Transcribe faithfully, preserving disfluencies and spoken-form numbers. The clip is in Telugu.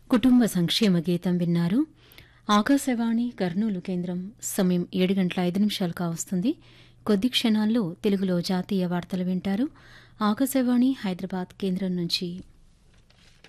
కుటుంబ సంక్షేమ గీతం విన్నారు. ఆకాశవాణి కర్నూలు కేంద్రం సమయం ఏడు గంటల ఐదు నిమిషాలు కావస్తుంది. కొద్ది క్షణాల్లో తెలుగులో జాతీయ వార్తలు వింటారు. ఆకాశవాణి హైదరాబాద్ కేంద్రం నుంచి.